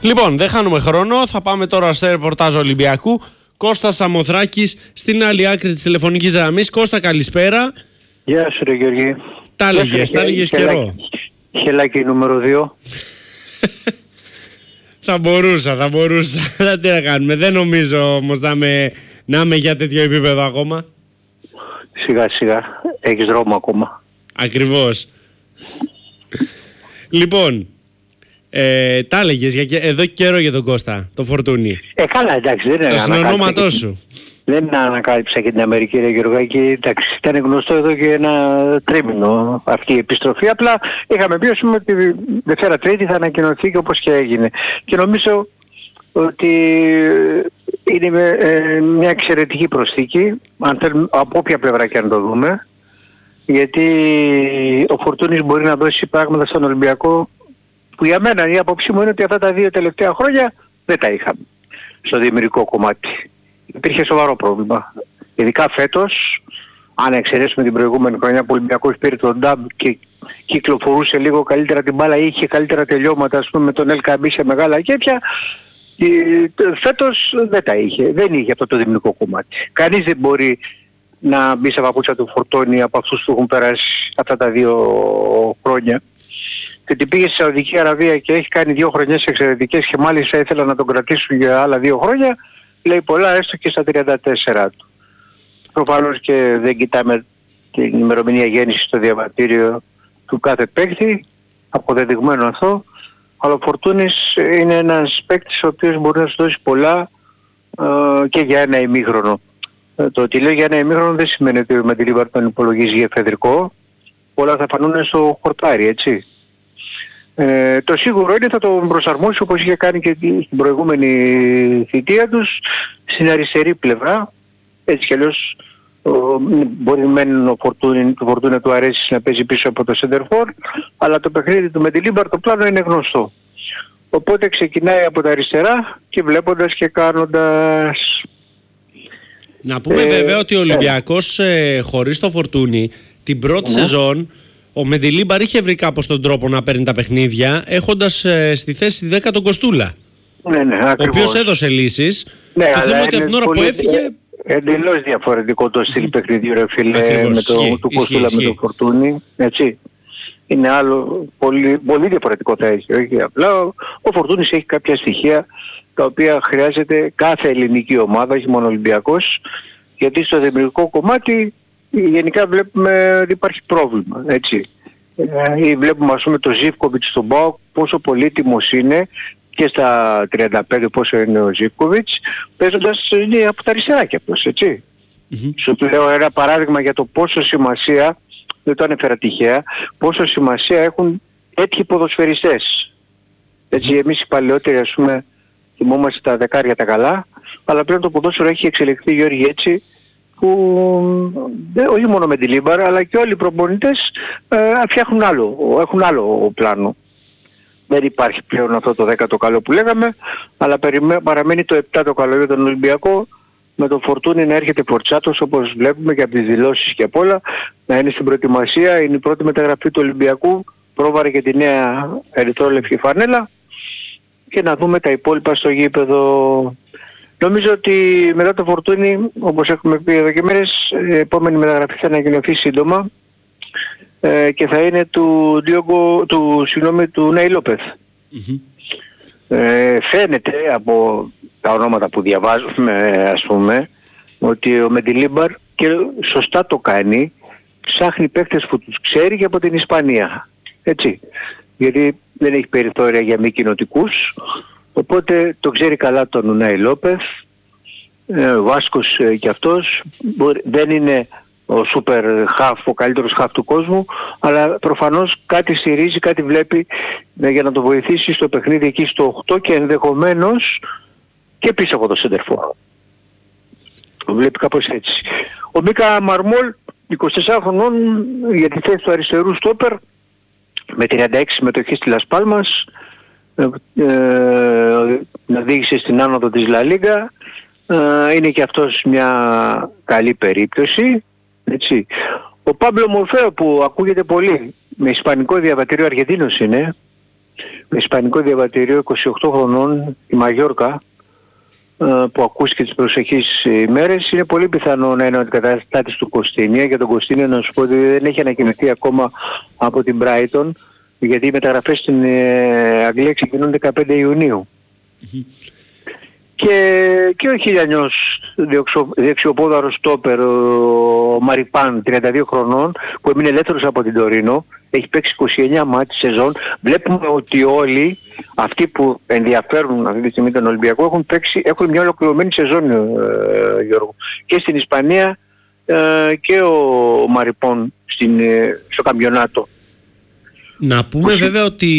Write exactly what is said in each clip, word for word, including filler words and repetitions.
Λοιπόν, δεν χάνουμε χρόνο. Θα πάμε τώρα στο ρεπορτάζ Ολυμπιακού. Κώστας Σαμοθράκης στην άλλη άκρη της τηλεφωνικής γραμμής. Κώστα, καλησπέρα. Γεια σου ρε Γιώργη. Τα έλεγες, τα έλεγες καιρό. Χελάκι νούμερο δύο. Θα μπορούσα, θα μπορούσα. Τι να κάνουμε. Δεν νομίζω όμως να είμαι, να είμαι για τέτοιο επίπεδο ακόμα. Σιγά σιγά. Έχεις δρόμο ακόμα. Ακριβώς. Λοιπόν, ε, τα έλεγες για, εδώ καιρό για τον Κώστα, το Φορτούνι. Ε, καλά, εντάξει, δεν είναι το συνονόματό σου. Δεν ανακάλυψα και την Αμερική, ρε Γιωργάκη. Εντάξει, ήταν γνωστό εδώ και ένα τρίμηνο αυτή η επιστροφή. Απλά είχαμε πει ότι τη Δευτέρα Τρίτη θα ανακοινωθεί και όπως και έγινε. Και νομίζω ότι είναι μια εξαιρετική προσθήκη, αν θέλουμε, από όποια πλευρά και αν το δούμε. Γιατί ο Φορτούνης μπορεί να δώσει πράγματα στον Ολυμπιακό που για μένα η άποψή μου είναι ότι αυτά τα δύο τελευταία χρόνια δεν τα είχαμε στο δημιουργικό κομμάτι. Υπήρχε σοβαρό πρόβλημα. Ειδικά φέτος, αν εξαιρέσουμε την προηγούμενη χρονιά που ο Ολυμπιακός πήρε τον ντάμπ και κυκλοφορούσε λίγο καλύτερα την μπάλα, είχε καλύτερα τελειώματα, ας πούμε, με τον Ελ Καμπή σε μεγάλα κέφια, φέτος δεν τα είχε. Δεν είχε αυτό το δημιουργικό κομμάτι. Κανείς δεν μπορεί να μπει σε παπούτσια του Φορτώνη από αυτούς που έχουν περάσει αυτά τα δύο χρόνια. Και ότι πήγε στη Σαουδική Αραβία και έχει κάνει δύο χρονιές εξαιρετικές και μάλιστα ήθελα να τον κρατήσουν για άλλα δύο χρόνια, λέει πολλά έστω και στα τριάντα τέσσερα του. Προφανώς και δεν κοιτάμε την ημερομηνία γέννησης στο διαβατήριο του κάθε παίκτη, αποδεδειγμένο αυτό, αλλά ο Φορτούνης είναι ένας παίκτης ο οποίος μπορεί να σου δώσει πολλά ε, και για ένα ημίχρονο. Ε, το ότι λέω για ένα ημίχρονο δεν σημαίνει ότι με τη Λίβαρ τον υπολογίζει για εφεδρικό, όλα θα φανούν στο χορτάρι, έτσι. Ε, το σίγουρο είναι θα τον προσαρμόσει όπως είχε κάνει και στην προηγούμενη θητεία τους στην αριστερή πλευρά. Έτσι κι αλλιώς μπορεί μεν ο Φορτούνη, το Φορτούνη του αρέσει να παίζει πίσω από το Σεντερφόρ, αλλά το παιχνίδι του με τη Λίμπαρ το πλάνο είναι γνωστό. Οπότε ξεκινάει από τα αριστερά και βλέποντας και κάνοντας. Να πούμε ε, βέβαια ότι ο Ολυμπιακός ε, χωρίς το Φορτούνη την πρώτη ναι. σεζόν ο Μεντιλίμπαρ είχε βρει κάπως τον τρόπο να παίρνει τα παιχνίδια, έχοντας ε, στη θέση δέκα τον Κοστούλα. Ναι, ναι, ο οποίος έδωσε λύσεις. Ναι, το θέμα ότι από την ώρα που έφυγε. Εντελώς διαφορετικό το στυλ παιχνιδιού, ρε φίλε, ακριβώς, με το, του Κοστούλα με τον Φορτούνη. Έτσι. Είναι άλλο, πολύ, πολύ διαφορετικό θα έχει. Όχι απλά ο, ο Φορτούνης έχει κάποια στοιχεία τα οποία χρειάζεται κάθε ελληνική ομάδα, όχι μόνο Ολυμπιακός, γιατί στο δημιουργικό κομμάτι γενικά βλέπουμε ότι υπάρχει πρόβλημα, έτσι. Ε, βλέπουμε ας πούμε το Ζίβκοβιτς στον ΠΑΟΚ πόσο πολύτιμος είναι και στα τριάντα πέντε πόσο είναι ο Ζίβκοβιτς, παίζοντας είναι από τα αριστερά κι αυτός, έτσι. Mm-hmm. Σου λέω ένα παράδειγμα για το πόσο σημασία, δεν το ανέφερα τυχαία, πόσο σημασία έχουν τέτοιοι ποδοσφαιριστές. Έτσι εμείς οι παλαιότεροι ας πούμε θυμόμαστε τα δεκάρια τα καλά, αλλά πλέον το ποδόσφαιρο έχει εξελιχθεί, Γιώργη, έτσι, που όχι μόνο με τη Λίμπαρ αλλά και όλοι οι προπονητές ε, φτιάχνουν άλλο, έχουν άλλο πλάνο. Δεν υπάρχει πλέον αυτό το δέκα το καλό που λέγαμε, αλλά παραμένει το επτά το καλό για τον Ολυμπιακό, με τον Φορτούνη να έρχεται φορτσάτος όπως βλέπουμε και από τις δηλώσεις και από όλα, να είναι στην προετοιμασία, είναι η πρώτη μεταγραφή του Ολυμπιακού, πρόβαρε και τη νέα ερυθρόλευκη φανέλα και να δούμε τα υπόλοιπα στο γήπεδο. Νομίζω ότι μετά το Φορτούνι, όπως έχουμε πει εδώ και μέρες, η επόμενη μεταγραφή θα ανακοινωθεί σύντομα ε, και θα είναι του, Διόγκο, του, συγγνώμη, του Νέι Λόπεθ. Mm-hmm. Ε, φαίνεται από τα ονόματα που διαβάζουμε, ας πούμε, ότι ο Μεντιλίμπαρ και σωστά το κάνει, ψάχνει παίκτες που τους ξέρει και από την Ισπανία. Έτσι. Γιατί δεν έχει περιθώρια για μη κοινοτικούς. Οπότε το ξέρει καλά τον Ουνάι Λόπεθ, ε, ο Βάσκος ε, και αυτός, μπορεί, δεν είναι ο σούπερ χαφ, ο καλύτερος χαφ του κόσμου, αλλά προφανώς κάτι στηρίζει, κάτι βλέπει ε, για να το βοηθήσει στο παιχνίδι εκεί στο οκτώ και ενδεχομένως και πίσω από το σεντερφόρ. Το βλέπει κάπως έτσι. Ο Μίκα Μαρμόλ, είκοσι τεσσάρων χρονών, για τη θέση του αριστερού στόπερ, με τριάντα έξι συμμετοχή στη Λας Πάλμας, Ε, να δείξει στην άνοδο της Λα Λίγκα, ε, είναι και αυτός μια καλή περίπτωση, έτσι. Ο Πάμπλο Μορφέο που ακούγεται πολύ, με ισπανικό διαβατήριο, Αργεντίνος είναι, με ισπανικό διαβατήριο, είκοσι οκτώ χρονών, η Μαγιόρκα, που ακούστηκε τις προσεχείς ημέρες. Είναι πολύ πιθανό να είναι ο αντικαταστάτης του Κωστίνια. Για τον Κωστίνια να σου πω ότι δεν έχει ανακοινωθεί ακόμα από την Brighton, γιατί οι μεταγραφές στην Αγγλία ξεκινούν δεκαπέντε Ιουνίου. Mm-hmm. Και, και ο χιλιανιός δεξιοπόδαρος στόπερ, ο Μαριπάν, τριάντα δύο χρονών, που έμεινε ελεύθερος από την Τωρίνο, έχει παίξει είκοσι εννέα μάτς σεζόν. Βλέπουμε ότι όλοι αυτοί που ενδιαφέρουν αυτή τη στιγμή τον Ολυμπιακό έχουν, παίξει, έχουν μια ολοκληρωμένη σεζόν, ε, Γιώργο. Και στην Ισπανία ε, και ο Μαριπάν στην, ε, στο καμπιονάτο. Να πούμε βέβαια ότι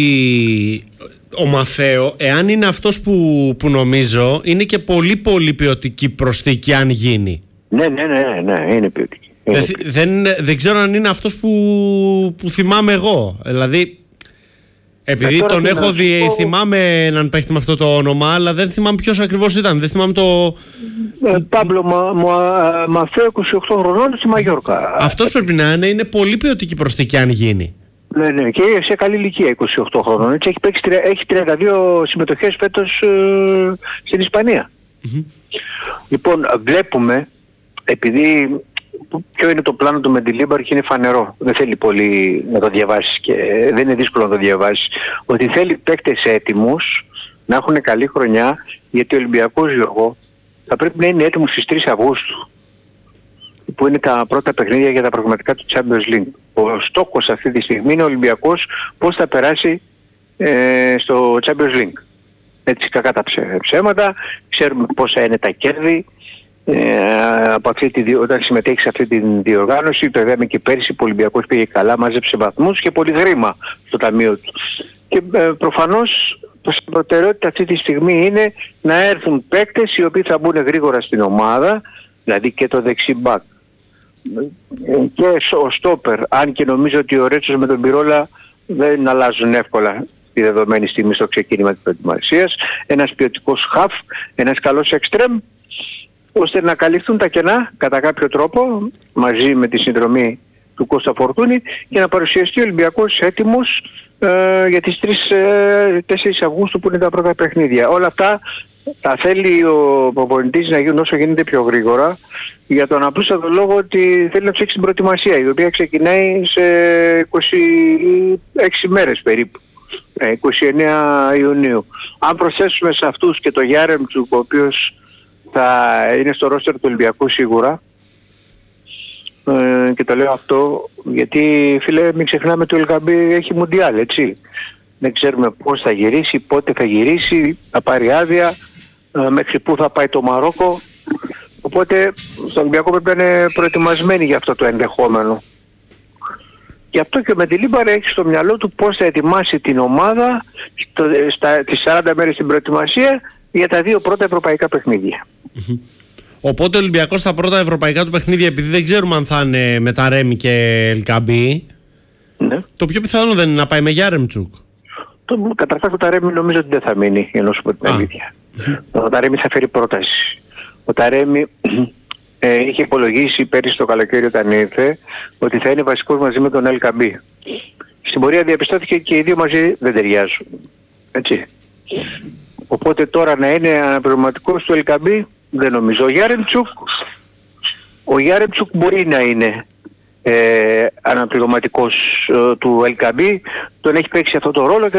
ο Μαθαίο, εάν είναι αυτός που, που νομίζω, είναι και πολύ πολύ ποιοτική προσθήκη αν γίνει. Ναι, ναι, ναι, ναι, είναι ποιοτική. Είναι δεν, ποιοτική. Δεν, δεν ξέρω αν είναι αυτός που, που θυμάμαι εγώ. Δηλαδή, επειδή ε, τον έχω δει, πω... θυμάμαι έναν παίχτη με αυτό το όνομα, αλλά δεν θυμάμαι ποιος ακριβώς ήταν. Δεν θυμάμαι το... Ε, Πάμπλο Μα, Μα, Μαθαίο, είκοσι οκτώ χρονών, στη Μαγιόρκα. Αυτός πρέπει να είναι, είναι πολύ ποιοτική προσθήκη αν γίνει. Ναι, ναι, και σε καλή ηλικία, είκοσι οκτώ χρόνων. Έτσι, έχει, παίξει, έχει τριάντα δύο συμμετοχές φέτος ε, στην Ισπανία. Mm-hmm. Λοιπόν, βλέπουμε, επειδή ποιο είναι το πλάνο του Μεντιλίμπαρ και είναι φανερό, δεν θέλει πολύ να το διαβάσεις και δεν είναι δύσκολο να το διαβάσεις, ότι θέλει παίκτες έτοιμους να έχουν καλή χρονιά, γιατί ο Ολυμπιακός, Γιώργο, θα πρέπει να είναι έτοιμος στις τρεις Αυγούστου, που είναι τα πρώτα παιχνίδια για τα πραγματικά του Champions League. Ο στόχος αυτή τη στιγμή είναι ο Ολυμπιακός πώς θα περάσει ε, στο Champions League. Έτσι κακά τα ψέματα, ξέρουμε πόσα είναι τα κέρδη ε, από αυτή τη, όταν συμμετέχει σε αυτή τη διοργάνωση. Το είδαμε και πέρυσι, ο Ολυμπιακός πήγε καλά, μάζεψε βαθμούς και πολύ χρήμα στο ταμείο του. Και ε, προφανώς η προτεραιότητα αυτή τη στιγμή είναι να έρθουν παίκτες οι οποίοι θα μπουν γρήγορα στην ομάδα, δηλαδή και το δεξί μπακ και ο στόπερ, αν και νομίζω ότι ο Ρέτσος με τον Πυρόλα δεν αλλάζουν εύκολα στη δεδομένη στιγμή στο ξεκίνημα της προετοιμασίας, ένας ποιοτικός χαφ, ένας καλός εξτρέμ, ώστε να καλυφθούν τα κενά κατά κάποιο τρόπο μαζί με τη συνδρομή του Κώστα Φορτούνη και να παρουσιαστεί ο Ολυμπιακός έτοιμος ε, για τις τρεις τέσσερις Αυγούστου που είναι τα πρώτα παιχνίδια. Όλα αυτά τα θέλει ο προπονητής να γίνουν όσο γίνεται πιο γρήγορα, για τον απλούστατο λόγο ότι θέλει να ψάξει την προετοιμασία, η οποία ξεκινάει σε είκοσι έξι μέρες περίπου, είκοσι εννέα Ιουνίου. Αν προσθέσουμε σε αυτούς και το Γιάρεμτσουκ, ο οποίος θα είναι στο ρόστερ του Ολυμπιακού σίγουρα, ε, και το λέω αυτό γιατί, φίλε, μην ξεχνάμε ότι ο Ελκαμπή έχει Μουντιάλ, έτσι. Δεν ξέρουμε πώς θα γυρίσει, πότε θα γυρίσει, θα πάρει άδεια, μέχρι πού θα πάει το Μαρόκο. Οπότε στο Ολυμπιακό πρέπει να είναι προετοιμασμένοι για αυτό το ενδεχόμενο. Γι' αυτό και ο Μεντιλίμπαρ έχει στο μυαλό του πώς θα ετοιμάσει την ομάδα στο, στα, τις σαράντα μέρες στην προετοιμασία για τα δύο πρώτα ευρωπαϊκά παιχνίδια. Mm-hmm. Οπότε ο Ολυμπιακός στα πρώτα ευρωπαϊκά του παιχνίδια, επειδή δεν ξέρουμε αν θα είναι με τα Ρέμι και Ελκαμπή, ναι, το πιο πιθανό δεν είναι να πάει με Γιάρεμτσουκ. Καταρχάς το Ταρέμι νομίζω ότι δεν θα μείνει, για να σου πω την αλήθεια. Ο Ταρέμι θα φέρει πρόταση. Ο Ταρέμι ε, είχε υπολογίσει πέρυσι το καλοκαίρι όταν ήρθε ότι θα είναι βασικός μαζί με τον Ελκαμπή. Στην πορεία διαπιστώθηκε και οι δύο μαζί δεν ταιριάζουν. Έτσι. Οπότε τώρα να είναι αναπληρωματικός του Ελκαμπή δεν νομίζω. Ο Γιάρεμτσουκ, ο Γιάρεμτσουκ μπορεί να είναι ε, αναπληρωματικός ε, του Ελκαμπή, τον έχει παίξει αυτό το ρόλο και